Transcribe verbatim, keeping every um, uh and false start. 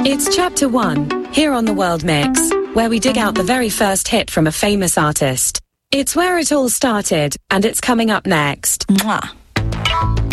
It's chapter one, here on the World Mix, where we dig out the very first hit from a famous artist. It's where it all started, and it's coming up next. Mwah.